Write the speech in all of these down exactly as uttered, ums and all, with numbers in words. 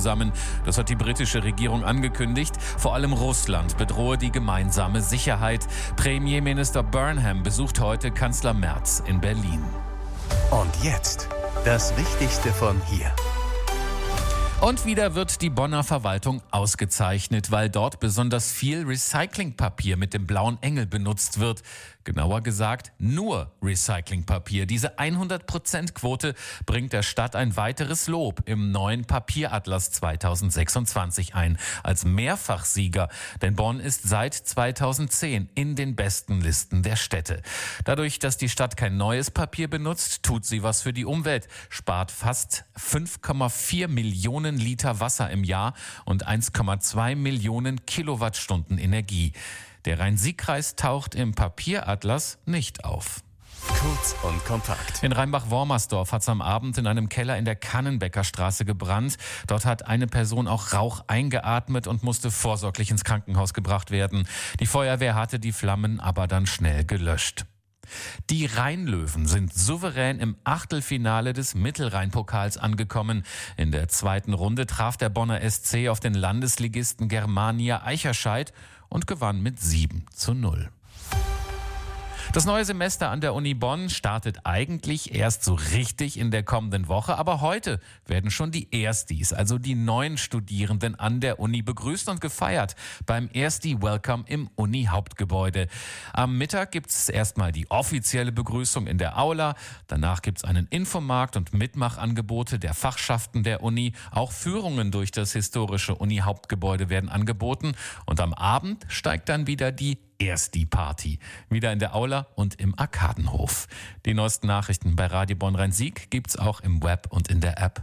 zusammen. Das hat die britische Regierung angekündigt. Vor allem Russland bedrohe die gemeinsame Sicherheit. Premierminister Burnham besucht heute Kanzler Merz in Berlin. Und jetzt das Wichtigste von hier. Und wieder wird die Bonner Verwaltung ausgezeichnet, weil dort besonders viel Recyclingpapier mit dem blauen Engel benutzt wird. Genauer gesagt, nur Recyclingpapier. Diese hundert Prozent Quote bringt der Stadt ein weiteres Lob im neuen Papieratlas zweitausendsechsundzwanzig ein. Als Mehrfachsieger, denn Bonn ist seit zweitausendzehn in den besten Listen der Städte. Dadurch, dass die Stadt kein neues Papier benutzt, tut sie was für die Umwelt, spart fast fünf Komma vier Millionen Liter Wasser im Jahr und eins Komma zwei Millionen Kilowattstunden Energie. Der Rhein-Sieg-Kreis taucht im Papieratlas nicht auf. Kurz und kompakt. In Rheinbach-Wormersdorf hat es am Abend in einem Keller in der Kannenbecker Straße gebrannt. Dort hat eine Person auch Rauch eingeatmet und musste vorsorglich ins Krankenhaus gebracht werden. Die Feuerwehr hatte die Flammen aber dann schnell gelöscht. Die Rheinlöwen sind souverän im Achtelfinale des Mittelrhein-Pokals angekommen. In der zweiten Runde traf der Bonner S C auf den Landesligisten Germania Eicherscheid und gewann mit sieben zu null. Das neue Semester an der Uni Bonn startet eigentlich erst so richtig in der kommenden Woche, aber heute werden schon die Erstis, also die neuen Studierenden an der Uni begrüßt und gefeiert beim Ersti-Welcome im Uni-Hauptgebäude. Am Mittag gibt's erstmal die offizielle Begrüßung in der Aula, danach gibt's einen Infomarkt und Mitmachangebote der Fachschaften der Uni, auch Führungen durch das historische Uni-Hauptgebäude werden angeboten und am Abend steigt dann wieder die Ersti-Party. Wieder in der Aula und im Arkadenhof. Die neuesten Nachrichten bei Radio Bonn Rhein-Sieg gibt's auch im Web und in der App.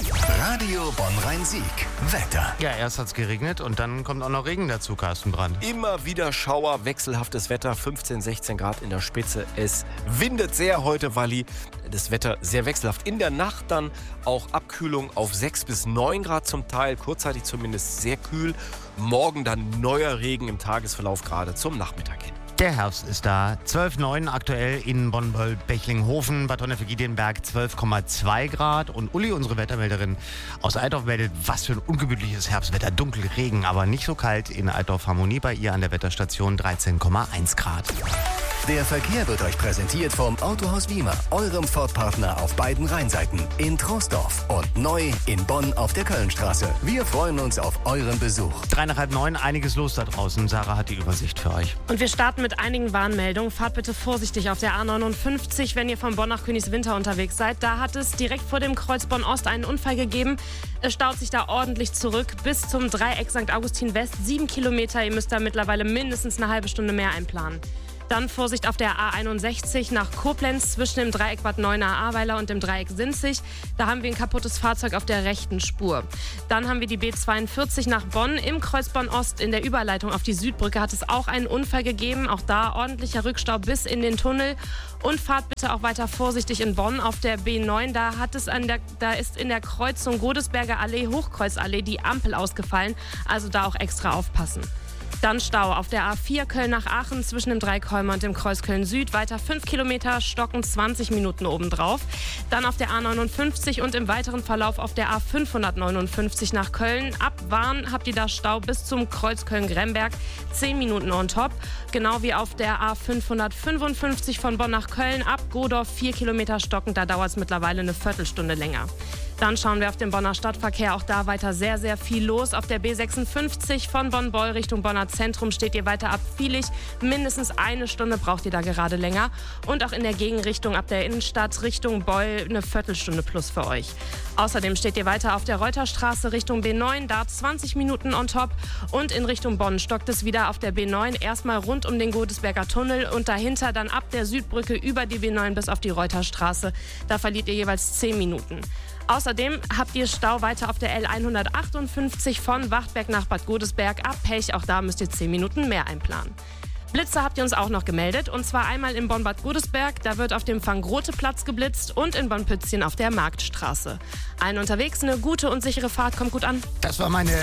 Radio Bonn Rhein-Sieg. Wetter. Ja, erst hat's geregnet und dann kommt auch noch Regen dazu, Carsten Brand. Immer wieder Schauer, wechselhaftes Wetter, fünfzehn, sechzehn Grad in der Spitze. Es windet sehr heute, Walli. Das Wetter sehr wechselhaft. In der Nacht dann auch Abkühlung auf sechs bis neun Grad zum Teil, kurzzeitig zumindest sehr kühl. Morgen dann neuer Regen im Tagesverlauf gerade zum Nachmittag hin. Der Herbst ist da. zwölf Komma neun aktuell in Bonn-Bechlinghofen, Bad Honnef-Giedienberg zwölf Komma zwei Grad. Und Uli, unsere Wettermelderin aus Altdorf, meldet, was für ein ungemütliches Herbstwetter. Dunkel, Regen, aber nicht so kalt in Altdorf-Harmonie bei ihr an der Wetterstation dreizehn Komma eins Grad. Der Verkehr wird euch präsentiert vom Autohaus Wiemer, eurem Ford-Partner auf beiden Rheinseiten, in Troisdorf und neu in Bonn auf der Kölnstraße. Wir freuen uns auf euren Besuch. Drei nach halb neun, einiges los da draußen. Sarah hat die Übersicht für euch. Und wir starten mit einigen Warnmeldungen. Fahrt bitte vorsichtig auf der A neunundfünfzig, wenn ihr von Bonn nach Königswinter unterwegs seid. Da hat es direkt vor dem Kreuz Bonn-Ost einen Unfall gegeben. Es staut sich da ordentlich zurück bis zum Dreieck Sankt Augustin West. Sieben Kilometer, ihr müsst da mittlerweile mindestens eine halbe Stunde mehr einplanen. Dann Vorsicht auf der A einundsechzig nach Koblenz zwischen dem Dreieck Bad Neuenahr-Ahrweiler und dem Dreieck Sinzig. Da haben wir ein kaputtes Fahrzeug auf der rechten Spur. Dann haben wir die B zweiundvierzig nach Bonn. Im Kreuz Bonn-Ost in der Überleitung auf die Südbrücke hat es auch einen Unfall gegeben. Auch da ordentlicher Rückstau bis in den Tunnel. Und fahrt bitte auch weiter vorsichtig in Bonn auf der B neun. Da, hat es an der, da ist in der Kreuzung Godesberger Allee, Hochkreuzallee die Ampel ausgefallen. Also da auch extra aufpassen. Dann Stau auf der A vier Köln nach Aachen zwischen dem Dreieck Holmer und dem Kreuz Köln-Süd. Weiter fünf Kilometer, stocken zwanzig Minuten obendrauf. Dann auf der A neunundfünfzig und im weiteren Verlauf auf der A fünfhundertneunundfünfzig nach Köln. Ab Warn habt ihr da Stau bis zum Kreuz Köln-Gremberg. zehn Minuten on top. Genau wie auf der A fünfhundertfünfundfünfzig von Bonn nach Köln. Ab Godorf vier Kilometer stocken. Da dauert es mittlerweile eine Viertelstunde länger. Dann schauen wir auf den Bonner Stadtverkehr. Auch da weiter sehr, sehr viel los. Auf der B sechsundfünfzig von Bonn-Beul Richtung Bonner Zentrum steht ihr weiter ab Vielig. Mindestens eine Stunde braucht ihr da gerade länger. Und auch in der Gegenrichtung ab der Innenstadt Richtung Beul eine Viertelstunde plus für euch. Außerdem steht ihr weiter auf der Reuterstraße Richtung B neun. Da zwanzig Minuten on top. Und in Richtung Bonn stockt es wieder auf der B neun. Erstmal rund um den Godesberger Tunnel und dahinter dann ab der Südbrücke über die B neun bis auf die Reuterstraße. Da verliert ihr jeweils zehn Minuten. Außerdem habt ihr Stau weiter auf der L hundertachtundfünfzig von Wachtberg nach Bad Godesberg. Ab Pech, auch da müsst ihr zehn Minuten mehr einplanen. Blitze habt ihr uns auch noch gemeldet, und zwar einmal in Bonn-Bad Godesberg, da wird auf dem Van-Grote-Platz geblitzt, und in Bonn-Pützchen auf der Marktstraße. Allen unterwegs eine gute und sichere Fahrt, kommt gut an. Das war meine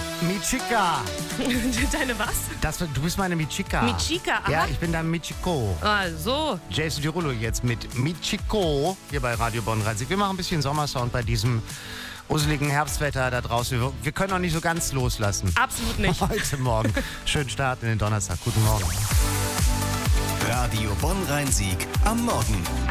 Michika. Deine was? Das, du bist meine Michika. Michika, aha. Ja, ich bin dein Michiko. Ah, so. Jason Derulo jetzt mit Michiko hier bei Radio Bonn Rhein-Sieg. Wir machen ein bisschen Sommersound bei diesem useligen Herbstwetter da draußen. Wir, wir können auch nicht so ganz loslassen. Absolut nicht. Heute Morgen. Schönen Start in den Donnerstag. Guten Morgen. Radio Bonn-Rhein-Sieg am Morgen.